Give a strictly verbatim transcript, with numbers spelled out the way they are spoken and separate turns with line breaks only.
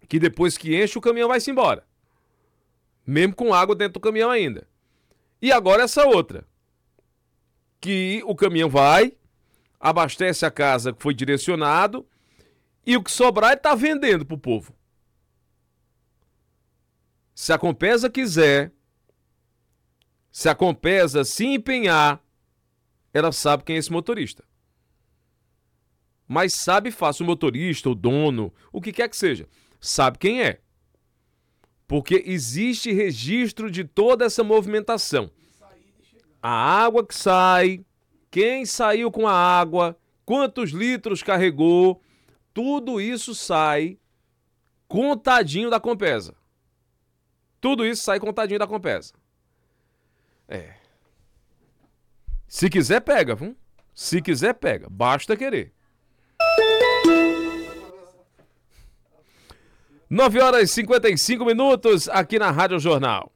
que depois que enche o caminhão vai-se embora. Mesmo com água dentro do caminhão ainda. E agora essa outra, que o caminhão vai, abastece a casa que foi direcionado e o que sobrar ele está vendendo para o povo. Se a Compesa quiser, se a Compesa se empenhar, ela sabe quem é esse motorista. Mas sabe fácil, o motorista, o dono, o que quer que seja, sabe quem é. Porque existe registro de toda essa movimentação. A água que sai, quem saiu com a água, quantos litros carregou, tudo isso sai contadinho da Compesa. Tudo isso sai contadinho da Compesa. É. Se quiser, pega, viu? Se quiser, pega. Basta querer. nove horas e cinquenta e cinco minutos aqui na Rádio Jornal.